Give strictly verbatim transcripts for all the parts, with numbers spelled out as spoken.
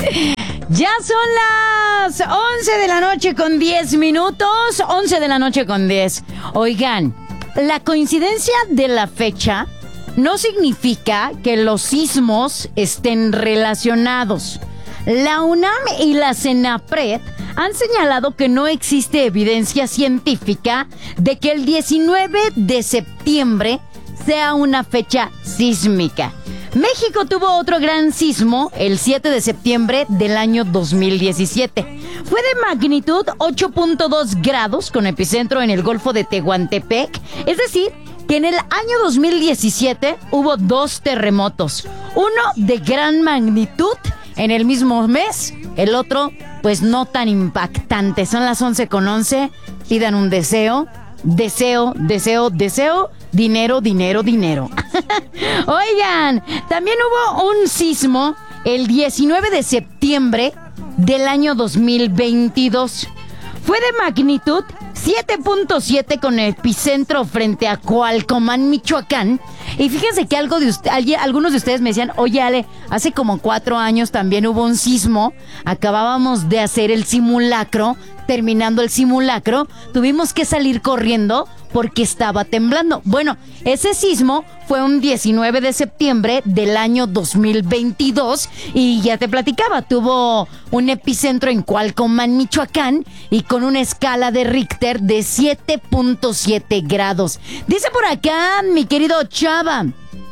Ya son las once de la noche con diez minutos. once de la noche con diez. Oigan, la coincidencia de la fecha no significa que los sismos estén relacionados. La UNAM y la CENAPRED han señalado que no existe evidencia científica de que el diecinueve de septiembre sea una fecha sísmica. México tuvo otro gran sismo el siete de septiembre del año dos mil diecisiete. Fue de magnitud ocho punto dos grados con epicentro en el Golfo de Tehuantepec. Es decir, que en el año dos mil diecisiete hubo dos terremotos. Uno de gran magnitud en el mismo mes, el otro pues no tan impactante. Son las once con once. Pidan un deseo. Deseo, deseo, deseo. Dinero, dinero, dinero. Oigan, también hubo un sismo el diecinueve de septiembre del año dos mil veintidós. Fue de magnitud siete punto siete con epicentro frente a Cualcomán, Michoacán. Y fíjense que algo de usted, algunos de ustedes me decían, oye Ale, hace como cuatro años también hubo un sismo. Acabábamos de hacer el simulacro. Terminando el simulacro, tuvimos que salir corriendo porque estaba temblando. Bueno, ese sismo fue un diecinueve de septiembre del año dos mil veintidós y ya te platicaba, tuvo un epicentro en Cualcomán, Michoacán y con una escala de Richter de siete punto siete grados. Dice por acá mi querido Chava,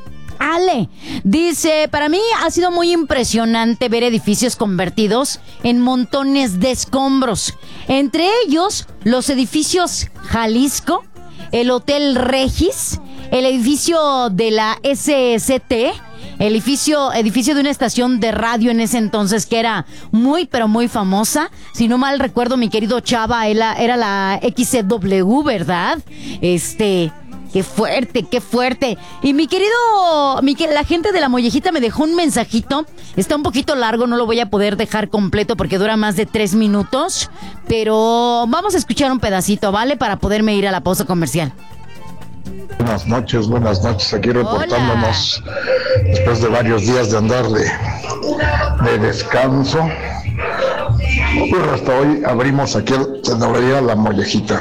Ale, dice, para mí ha sido muy impresionante ver edificios convertidos en montones de escombros. Entre ellos, los edificios Jalisco, el Hotel Regis, el edificio de la S S T, el edificio, edificio de una estación de radio en ese entonces que era muy, pero muy famosa. Si no mal recuerdo, mi querido Chava, era, era la X C W, ¿verdad? Este... Qué fuerte, qué fuerte. Y mi querido, mi, la gente de La Mollejita me dejó un mensajito. Está un poquito largo, no lo voy a poder dejar completo porque dura más de tres minutos. Pero vamos a escuchar un pedacito, ¿vale? Para poderme ir a la pausa comercial. Buenas noches, buenas noches. Aquí reportándonos después de varios días de andar de, de descanso. Pues hasta hoy abrimos aquí en La Mollejita.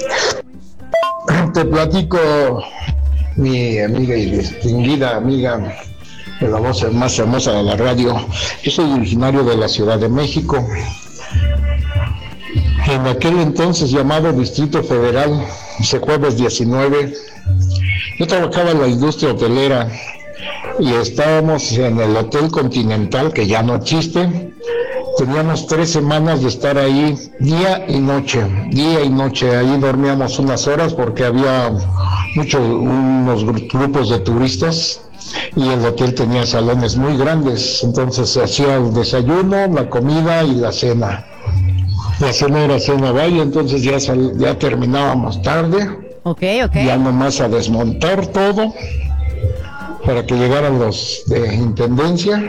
Te platico, mi amiga y distinguida amiga de la voz más hermosa de la radio. Yo soy originario de la Ciudad de México, en aquel entonces llamado Distrito Federal. Ese jueves diecinueve, yo trabajaba en la industria hotelera y estábamos en el Hotel Continental, que ya no existe. Teníamos tres semanas de estar ahí día y noche, día y noche. Ahí dormíamos unas horas porque había muchos, unos grupos de turistas y el hotel tenía salones muy grandes. Entonces se hacía el desayuno, la comida y la cena. La cena era cena vaya, entonces ya, sal, ya terminábamos tarde. Ok, ok. Ya nomás a desmontar todo para que llegaran los de intendencia.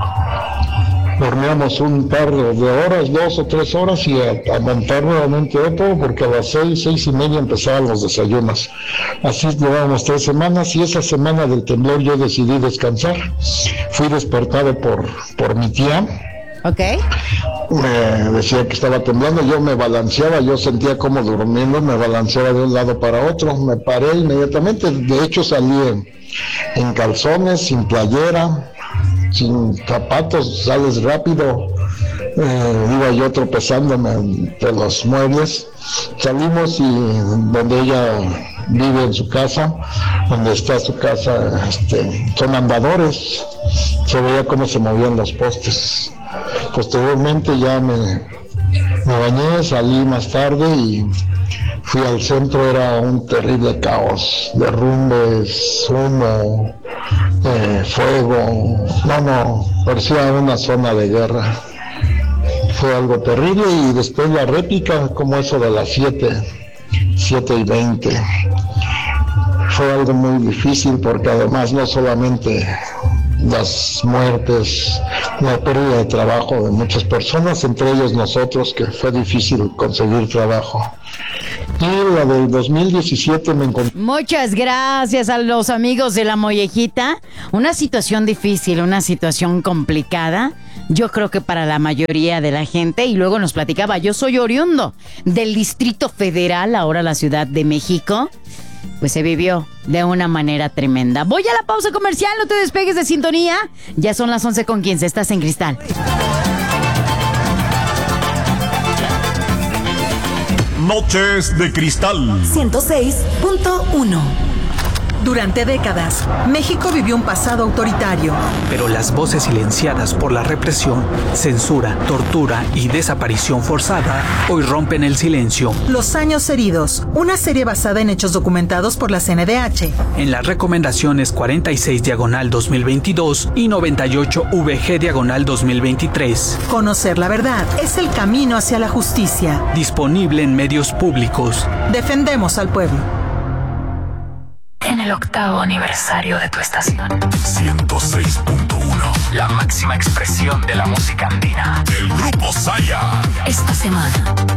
Dormíamos un par de horas, dos o tres horas y a, a montar nuevamente otro porque a las seis, seis y media empezaban los desayunos. Así llevábamos tres semanas y esa semana del temblor yo decidí descansar. Fui despertado por, por mi tía. Ok. Me decía que estaba temblando, yo me balanceaba, yo sentía como durmiendo, me balanceaba de un lado para otro, me paré inmediatamente. De hecho salí en, en calzones, sin playera, sin zapatos, sales rápido. Eh, iba yo tropezándome entre los muebles. Salimos y donde ella vive en su casa, donde está su casa, este, son andadores. Se veía cómo se movían los postes. Posteriormente ya me, me bañé, salí más tarde y fui al centro. Era un terrible caos, derrumbes, humo, eh, fuego. No, no, parecía una zona de guerra. Fue algo terrible y después la réplica, como eso de las siete, siete y veinte. Fue algo muy difícil porque además no solamente las muertes, la pérdida de trabajo de muchas personas, entre ellos nosotros, que fue difícil conseguir trabajo. Y la del dos mil diecisiete me encontré. Muchas gracias a los amigos de La Mollejita. Una situación difícil, una situación complicada, yo creo que para la mayoría de la gente. Y luego nos platicaba, yo soy oriundo del Distrito Federal, ahora la Ciudad de México. Pues se vivió de una manera tremenda. Voy a la pausa comercial, no te despegues de sintonía. Ya son las once con quince, estás en Cristal. Noches de Cristal. ciento seis punto uno. Durante décadas, México vivió un pasado autoritario. Pero las voces silenciadas por la represión, censura, tortura y desaparición forzada hoy rompen el silencio. Los años heridos, una serie basada en hechos documentados por la C N D H. En las recomendaciones cuarenta y seis diagonal dos mil veintidós y noventa y ocho V G diagonal dos mil veintitrés. Conocer la verdad es el camino hacia la justicia. Disponible en medios públicos. Defendemos al pueblo. En el octavo aniversario de tu estación. ciento seis punto uno. La máxima expresión de la música andina. El Grupo Saya. Esta semana